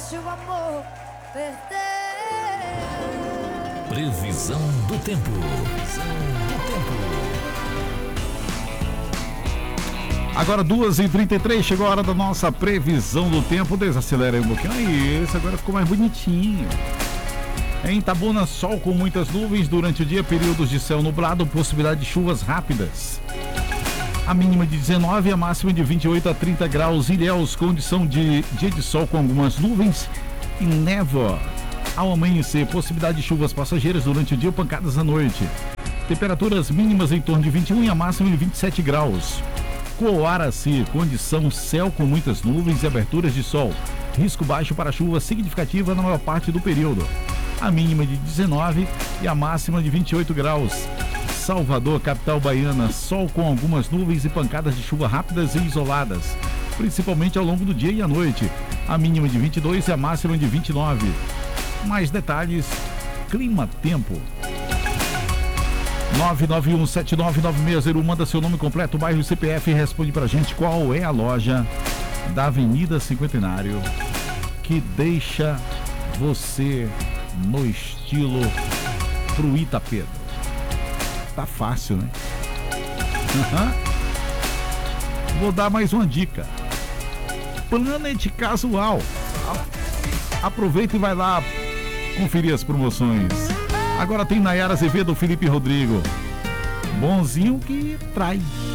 se o amor perder. Previsão do tempo. Agora 2h33, chegou a hora da nossa previsão do tempo. Desacelera aí um pouquinho. Aí, esse agora ficou mais bonitinho. Em Itabuna, sol com muitas nuvens durante o dia, períodos de céu nublado, possibilidade de chuvas rápidas. A mínima de 19 e a máxima de 28 a 30 graus. Ilhéus, condição de dia de sol com algumas nuvens e névoa. Ao amanhecer, possibilidade de chuvas passageiras durante o dia, pancadas à noite. Temperaturas mínimas em torno de 21 e a máxima de 27 graus. Coaraci, condição céu com muitas nuvens e aberturas de sol. Risco baixo para chuva significativa na maior parte do período. A mínima de 19 e a máxima de 28 graus. Salvador, capital baiana, sol com algumas nuvens e pancadas de chuva rápidas e isoladas, principalmente ao longo do dia e à noite. A mínima de 22 e a máxima de 29. Mais detalhes, clima-tempo. 991799601, manda seu nome completo, bairro, CPF e responde pra gente qual é a loja da Avenida Cinquentenário que deixa você no estilo pro Itapedro. Tá fácil, né? Vou dar mais uma dica. Planet Casual. Aproveita e vai lá conferir as promoções. Agora tem Nayara Azevedo, Felipe Rodrigo. Bonzinho que trai.